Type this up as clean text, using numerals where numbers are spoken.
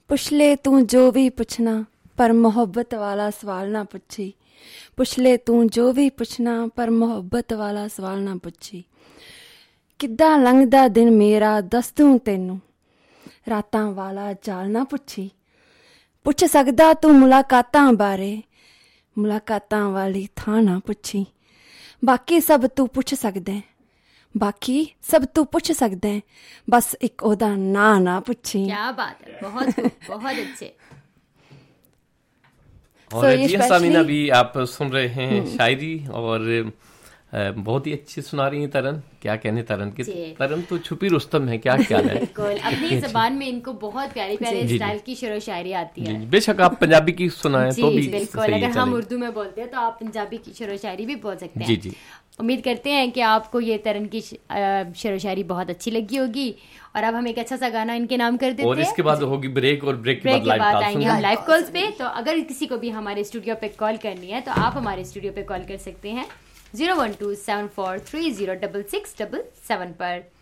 पुछ ले तू जो भी पुछना पर मोहब्बत वाला सवाल ना पुछी। पुछ ले तू जो भी पुछना पर मोहब्बत वाला सवाल ना पुछी। किद्दां लंघदा दिन मेरा दस दूं तैनू, रातां वाला चाल ना पुछी। पुछ सकदा तू मुलाकातां बारे, मुलाकातां वाली थां ना पुछी। बाकी सब तू पुछ सकदा है, बाकी सब तू पुछ सकदा है, बस एक ओदा ना ना पुछी। क्या बात है, बहुत बहुत अच्छे। और रजिया सामीना भी आप सुन रहे हैं शायरी, और बहुत ही अच्छी सुना रही हैं तरन। क्या कहने तरन की, तरन तो छुपी रुस्तम है, क्या ख्याल है? बिल्कुल, अपनी जबान में इनको बहुत प्यारी प्यारी स्टाइल की शेरो शायरी आती है। बेशक आप पंजाबी की सुनाएं तो भी बिल्कुल, अगर हम उर्दू में बोलते हैं तो आप पंजाबी की शेरो शायरी भी बोल सकते हैं। जी जी, उम्मीद करते हैं कि आपको ये तरन की शेरो शायरी बहुत अच्छी लगी होगी। और अब हम एक अच्छा सा गाना इनके नाम कर देते हैं, और इसके बाद होगी ब्रेक, और ब्रेक के बाद आएंगे हम लाइव कॉल्स पे। तो अगर किसी को भी हमारे स्टूडियो पे कॉल करनी है तो आप हमारे स्टूडियो पे कॉल कर सकते हैं 01274306677 पर।